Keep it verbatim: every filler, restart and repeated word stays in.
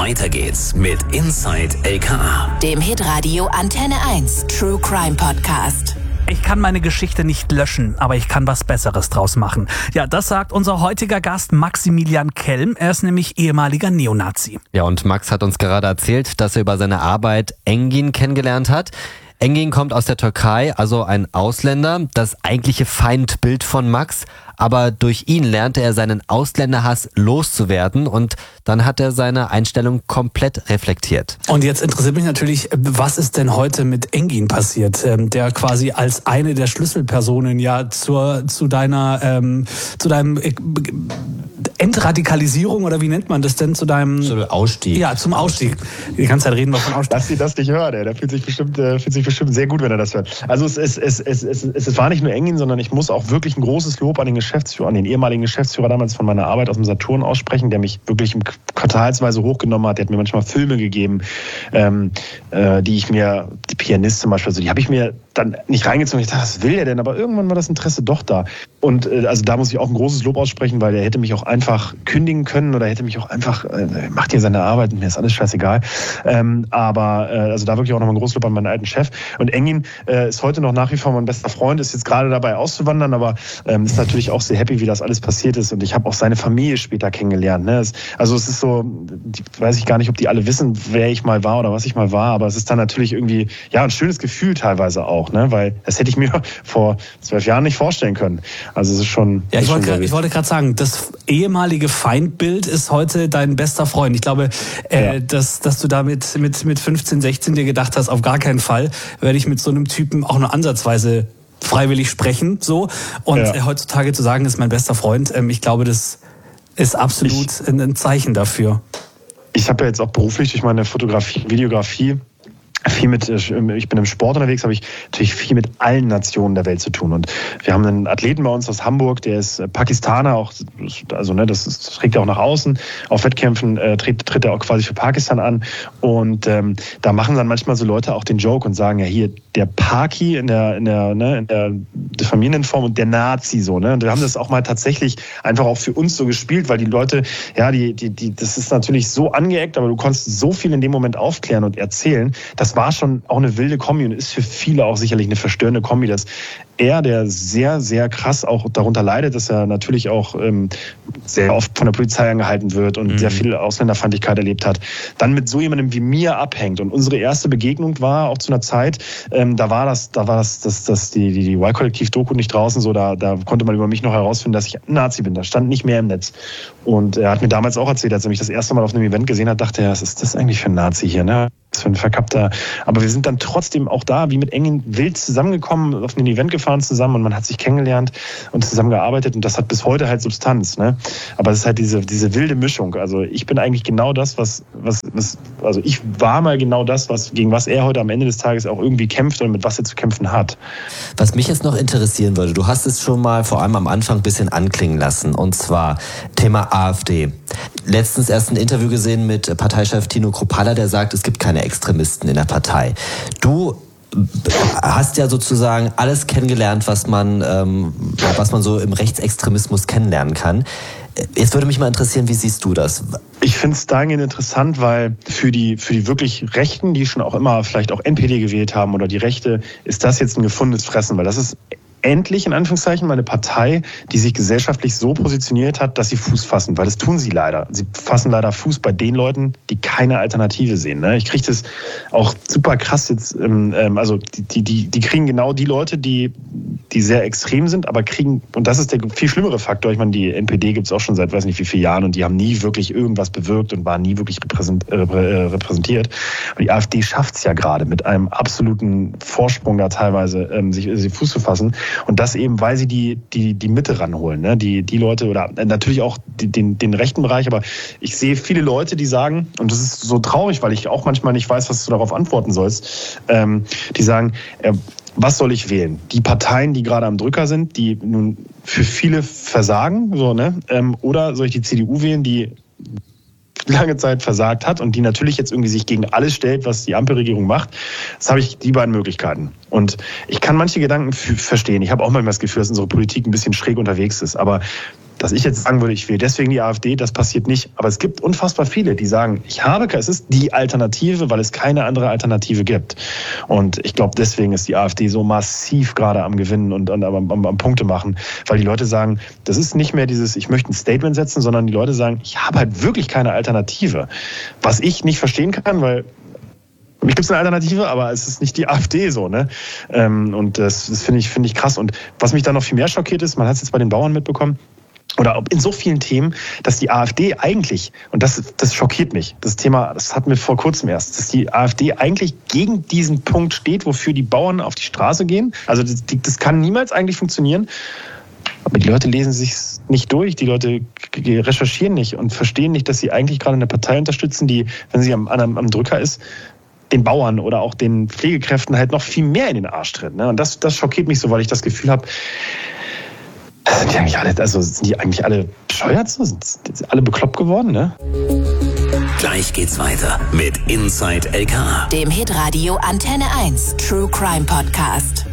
Weiter geht's mit Inside L K A, dem Hitradio Antenne eins True Crime Podcast. Ich kann meine Geschichte nicht löschen, aber ich kann was Besseres draus machen. Ja, das sagt unser heutiger Gast Maximilian Kelm. Er ist nämlich ehemaliger Neonazi. Ja, und Max hat uns gerade erzählt, dass er über seine Arbeit Engin kennengelernt hat. Engin kommt aus der Türkei, also ein Ausländer, das eigentliche Feindbild von Max. Aber durch ihn lernte er seinen Ausländerhass loszuwerden und dann hat er seine Einstellung komplett reflektiert. Und jetzt interessiert mich natürlich, was ist denn heute mit Engin passiert, der quasi als eine der Schlüsselpersonen ja zur, zu deiner, ähm, zu deinem Entradikalisierung oder wie nennt man das denn, zu deinem... Zum Ausstieg. Ja, zum Ausstieg. Die ganze Zeit reden wir von Ausstieg. Dass sie das nicht hören, der fühlt sich bestimmt, äh, fühlt sich bestimmt sehr gut, wenn er das hört. Also es, es, es, es, es, es, es war nicht nur Engin, sondern ich muss auch wirklich ein großes Lob an den Geschäftsführer, an den ehemaligen Geschäftsführer damals von meiner Arbeit aus dem Saturn aussprechen, der mich wirklich quartalsweise hochgenommen hat. Der hat mir manchmal Filme gegeben, ähm, äh, die ich mir, die Pianist zum Beispiel, also die habe ich mir dann nicht reingezogen. Ich dachte, was will der denn? Aber irgendwann war das Interesse doch da. Und äh, also da muss ich auch ein großes Lob aussprechen, weil der hätte mich auch einfach kündigen können oder hätte mich auch einfach, äh, macht hier seine Arbeit und mir ist alles scheißegal. Ähm, aber äh, also da wirklich auch nochmal ein großes Lob an meinen alten Chef. Und Engin äh, ist heute noch nach wie vor mein bester Freund, ist jetzt gerade dabei auszuwandern, aber ähm, ist natürlich auch sehr happy, wie das alles passiert ist. Und ich habe auch seine Familie später kennengelernt. Ne? Es, also es ist so, die, weiß ich gar nicht, ob die alle wissen, wer ich mal war oder was ich mal war, aber es ist dann natürlich irgendwie, ja, ein schönes Gefühl teilweise auch, ne? Weil das hätte ich mir vor zwölf Jahren nicht vorstellen können. Also es ist schon... Ja, ich wollte, grad, ich wollte gerade sagen, das ehemalige Feindbild ist heute dein bester Freund. Ich glaube, äh, ja. dass, dass du da mit, mit, mit fünfzehn, sechzehn dir gedacht hast, auf gar keinen Fall werde ich mit so einem Typen auch nur ansatzweise freiwillig sprechen. So. Und ja. heutzutage zu sagen, ist mein bester Freund, ähm, ich glaube, das ist absolut ich, ein Zeichen dafür. Ich habe ja jetzt auch beruflich durch meine Fotografie, Videografie viel mit, ich bin im Sport unterwegs, habe ich natürlich viel mit allen Nationen der Welt zu tun. Und wir haben einen Athleten bei uns aus Hamburg, der ist Pakistaner, auch, also ne, das, ist, das trägt er auch nach außen. Auf Wettkämpfen äh, tritt, tritt er auch quasi für Pakistan an. Und ähm, da machen dann manchmal so Leute auch den Joke und sagen, ja hier, der Paki in der, in der, ne, in der, der Familienform und der Nazi so, ne? Und wir haben das auch mal tatsächlich einfach auch für uns so gespielt, weil die Leute, ja, die, die, die, das ist natürlich so angeeckt, aber du konntest so viel in dem Moment aufklären und erzählen. Das war schon auch eine wilde Kombi und ist für viele auch sicherlich eine verstörende Kombi, dass er, der sehr, sehr krass auch darunter leidet, dass er natürlich auch ähm, sehr oft von der Polizei angehalten wird und mhm. sehr viel Ausländerfeindlichkeit erlebt hat, dann mit so jemandem wie mir abhängt. Und unsere erste Begegnung war auch zu einer Zeit, ähm, da war das, da war das, das, das die, die, die Y-Kollektiv-Doku nicht draußen, so da, da konnte man über mich noch herausfinden, dass ich ein Nazi bin. Da stand nicht mehr im Netz. Und er hat mir damals auch erzählt, als er mich das erste Mal auf einem Event gesehen hat, dachte er, was ist das eigentlich für ein Nazi hier, ne? Was für ein verkappter. Aber wir sind dann trotzdem auch da, wie mit Engin wild zusammengekommen, auf ein Event gefahren zusammen und man hat sich kennengelernt und zusammengearbeitet und das hat bis heute halt Substanz, ne? Aber es ist halt diese, diese wilde Mischung. Also ich bin eigentlich genau das, was, was, was, also ich war mal genau das, was, gegen was er heute am Ende des Tages auch irgendwie kämpft und mit was er zu kämpfen hat. Was mich jetzt noch interessieren würde, du hast es schon mal vor allem am Anfang ein bisschen anklingen lassen, und zwar Thema AfD. Letztens erst ein Interview gesehen mit Parteichef Tino Kruppalla, der sagt, es gibt keine Extremisten in der Partei. Du hast ja sozusagen alles kennengelernt, was man, ähm, was man so im Rechtsextremismus kennenlernen kann. Jetzt würde mich mal interessieren, wie siehst du das? Ich finde es dahingehend interessant, weil für die, für die wirklich Rechten, die schon auch immer vielleicht auch N P D gewählt haben oder die Rechte, ist das jetzt ein gefundenes Fressen, weil das ist endlich, in Anführungszeichen, mal eine Partei, die sich gesellschaftlich so positioniert hat, dass sie Fuß fassen, weil das tun sie leider. Sie fassen leider Fuß bei den Leuten, die keine Alternative sehen. Ne? Ich kriege das auch super krass jetzt, ähm, also die, die, die kriegen genau die Leute, die, die sehr extrem sind, aber kriegen, und das ist der viel schlimmere Faktor, ich meine, die N P D gibt es auch schon seit weiß nicht wie vielen Jahren und die haben nie wirklich irgendwas bewirkt und waren nie wirklich repräsentiert. Und die AfD schafft es ja gerade mit einem absoluten Vorsprung da teilweise, ähm, sich, sich Fuß zu fassen. Und das eben, weil sie die, die, die Mitte ranholen, ne? Die, die Leute oder natürlich auch die, den, den rechten Bereich, aber ich sehe viele Leute, die sagen, und das ist so traurig, weil ich auch manchmal nicht weiß, was du darauf antworten sollst, ähm, die sagen, äh, was soll ich wählen? Die Parteien, die gerade am Drücker sind, die nun für viele versagen, so, ne? Ähm, oder soll ich die C D U wählen, die lange Zeit versagt hat und die natürlich jetzt irgendwie sich gegen alles stellt, was die Ampelregierung macht. Das habe ich die beiden Möglichkeiten. Und ich kann manche Gedanken f- verstehen. Ich habe auch manchmal das Gefühl, dass unsere Politik ein bisschen schräg unterwegs ist. Aber dass ich jetzt sagen würde, ich will deswegen die AfD, das passiert nicht. Aber es gibt unfassbar viele, die sagen, ich habe, es ist die Alternative, weil es keine andere Alternative gibt. Und ich glaube, deswegen ist die AfD so massiv gerade am Gewinnen und am, am, am Punkte machen, weil die Leute sagen, das ist nicht mehr dieses, ich möchte ein Statement setzen, sondern die Leute sagen, ich habe halt wirklich keine Alternative. Was ich nicht verstehen kann, weil für mich gibt es eine Alternative, aber es ist nicht die AfD so, ne? Ähm, und das, das finde ich, finde ich krass. Und was mich dann noch viel mehr schockiert ist, man hat es jetzt bei den Bauern mitbekommen, oder in so vielen Themen, dass die AfD eigentlich, und das, das schockiert mich, das Thema, das hatten wir vor kurzem erst, dass die AfD eigentlich gegen diesen Punkt steht, wofür die Bauern auf die Straße gehen. Also das, das kann niemals eigentlich funktionieren. Aber die Leute lesen sich nicht durch, die Leute recherchieren nicht und verstehen nicht, dass sie eigentlich gerade eine Partei unterstützen, die, wenn sie am, am, am Drücker ist, den Bauern oder auch den Pflegekräften halt noch viel mehr in den Arsch tritt. Ne? Und das, das schockiert mich so, weil ich das Gefühl habe, sind die eigentlich alle, also sind die eigentlich alle bescheuert? Sind die alle bekloppt geworden? Ne? Gleich geht's weiter mit Inside L K A. Dem Hitradio Antenne eins True Crime Podcast.